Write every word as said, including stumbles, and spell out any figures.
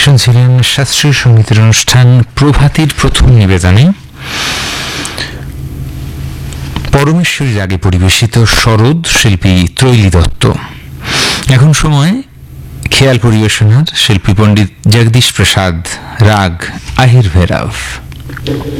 শুনছিলেন শাস্ত্রীয় সঙ্গীতের অনুষ্ঠান প্রভাতীর প্রথম নিবেদনে পরমেশ্বরী রাগে পরিবেশিত সরোদ, শিল্পী ত্রৈলী দত্ত। এখন সময় খেয়াল পরিবেশনার, শিল্পী পণ্ডিত জগদীশ প্রসাদ, রাগ আহির ভৈরব।